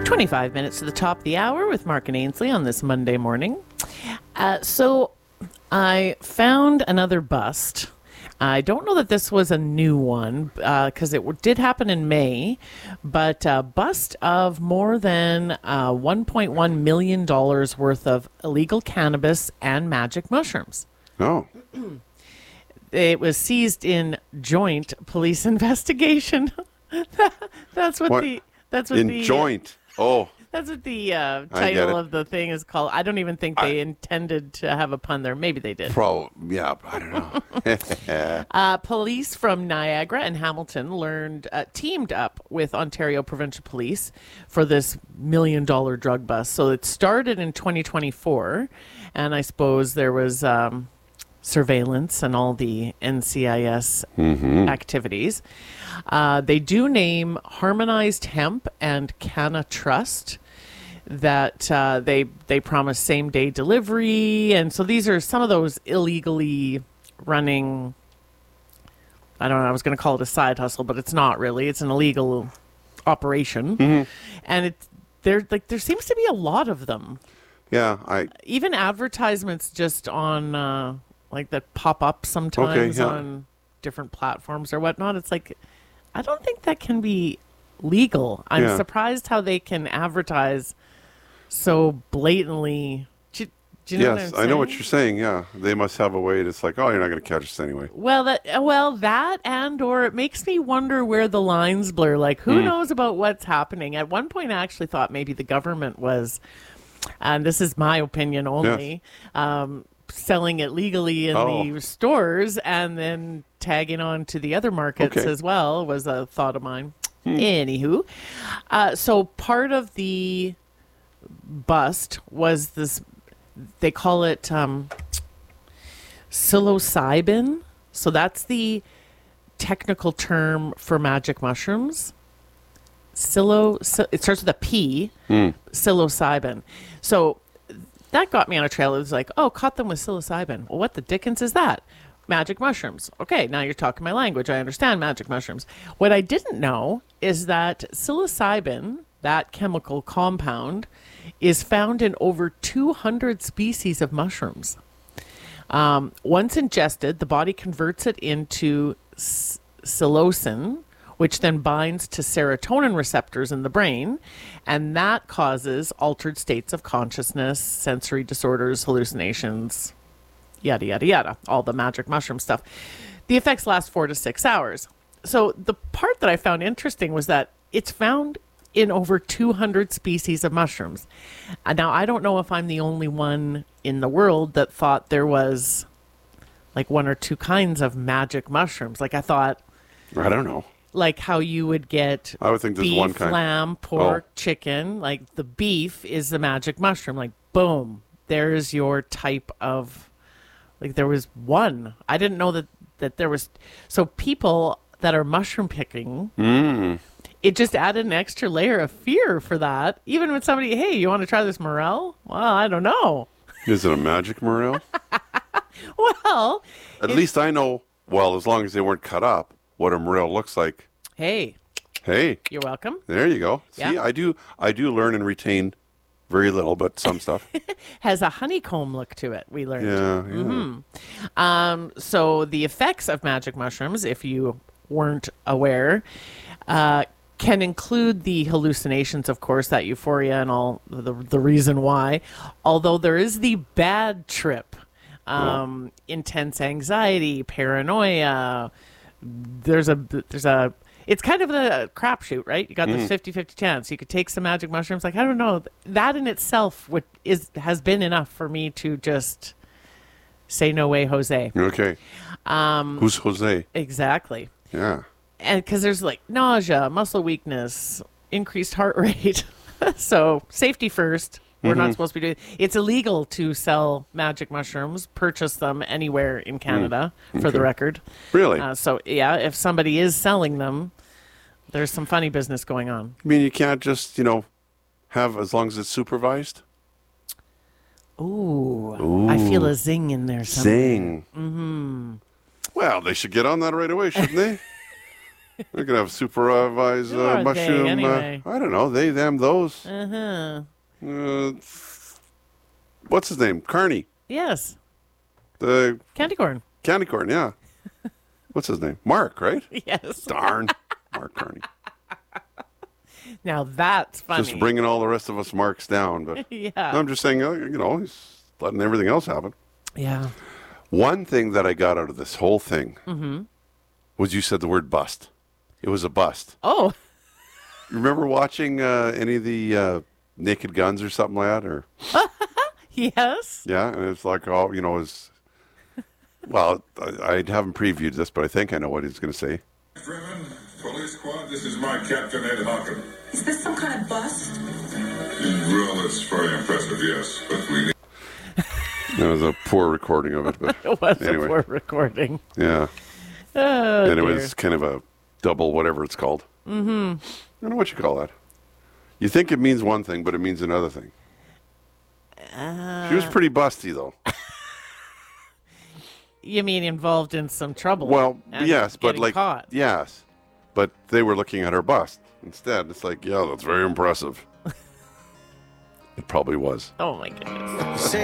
25 minutes to the top of the hour with Mark and Ainsley on this Monday morning. So I found another bust. I don't know that this was a new one because it did happen in May, but a bust of more than $1.1 million worth of illegal cannabis and magic mushrooms. Oh. It was seized in joint police investigation. That's what joint. Oh. That's what the title of the thing is called. I don't even think they intended to have a pun there. Maybe they did. Yeah, I don't know. Police from Niagara and Hamilton teamed up with Ontario Provincial Police for this $1 million drug bust. So it started in 2024, and I suppose there was surveillance and all the NCIS activities. They do name Harmonized Hemp and Canna Trust that they promise same-day delivery. And so these are some of those illegally running, I don't know, I was going to call it a side hustle, but it's not really. It's an illegal operation. And there seems to be a lot of them. Yeah, even advertisements just on that pop up sometimes on different platforms or whatnot. It's like, I don't think that can be legal. I'm surprised how they can advertise so blatantly. Do you know what I'm saying? I know what you're saying. Yeah, they must have a way. It's like, oh, you're not going to catch us anyway. Well, that or it makes me wonder where the lines blur. Like, who knows about what's happening? At one point, I actually thought maybe the government was, and this is my opinion only, selling it legally in the stores and then tagging on to the other markets as well was a thought of mine. Anywho, so part of the bust was this, they call it psilocybin. So that's the technical term for magic mushrooms. It starts with a P, psilocybin. So that got me on a trail. It was like, caught them with psilocybin. Well, what the dickens is that? Magic mushrooms. Okay, now you're talking my language. I understand magic mushrooms. What I didn't know is that psilocybin, that chemical compound, is found in over 200 species of mushrooms. Once ingested, the body converts it into psilocin, which then binds to serotonin receptors in the brain, and that causes altered states of consciousness, sensory disorders, hallucinations, yada, yada, yada, all the magic mushroom stuff. The effects last 4 to 6 hours. So the part that I found interesting was that it's found in over 200 species of mushrooms. Now, I don't know if I'm the only one in the world that thought there was like one or two kinds of magic mushrooms. Like I don't know. Like how you would get I would think there's beef, one kind. lamb, pork, chicken. Like the beef is the magic mushroom. Like, boom, there's your type of, like there was one. I didn't know that there was. So people that are mushroom picking, it just added an extra layer of fear for that. Even when somebody, hey, you want to try this morel? Well, I don't know. Is it a magic morel? Well. At least I know, well, as long as they weren't cut up, what a morel looks like. Hey. You're welcome. There you go. Yeah. See, I do learn and retain very little, but some stuff. Has a honeycomb look to it, we learned. Yeah. So the effects of magic mushrooms, if you weren't aware, can include the hallucinations, of course, that euphoria and all the reason why. Although there is the bad trip, intense anxiety, paranoia. There's a it's kind of a crapshoot, right? You got this 50-50 chance. You could take some magic mushrooms. Like, I don't know. That in itself has been enough for me to just say no way, Jose. Okay. Who's Jose? Exactly. Yeah. And because there's like nausea, muscle weakness, increased heart rate. So safety first. We're not supposed to be doing. It's illegal to sell magic mushrooms, purchase them anywhere in Canada, for the record. Really? So yeah, if somebody is selling them, there's some funny business going on. I mean, you can't just have, as long as it's supervised. Ooh. I feel a zing in there somewhere. Zing. Well, they should get on that right away, shouldn't they? They're gonna have supervised Who are they mushroom. anyway? I don't know. They, them, those. Uh-huh. What's his name? Carney. Yes. The Candy corn. candy corn. Yeah. What's his name? Mark, right? Yes. Darn. Mark Carney. Now that's funny. Just bringing all the rest of us marks down. But Yeah. I'm just saying, he's letting everything else happen. Yeah. One thing that I got out of this whole thing was you said the word bust. It was a bust. Oh. Remember watching any of the Naked Guns or something like that? Or Yes. yeah, and it's like, well, I haven't previewed this, but I think I know what he's going to say. Driven, police squad, this is my Captain Ed Hawken. Is this some kind of bust? Well, it's very impressive, yes, but we need... That was a poor recording of it, but It was anyway. a poor recording. Yeah. Oh, And it dear. was kind of a double whatever it's called. Mm-hmm. I don't know what you call that. You think it means one thing, but it means another thing. She was pretty busty, though. You mean involved in some trouble? Well, and yes, but getting caught. yes. But they were looking at her bust instead. It's like, yeah, that's very impressive. It probably was. Oh my goodness.